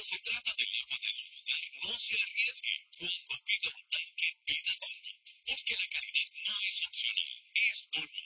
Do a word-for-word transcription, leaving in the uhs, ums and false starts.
Se trata del agua de su hogar. No se arriesgue. Cuando pida un tanque, pida Dorma. Porque la calidad no es opcional, es Dorma.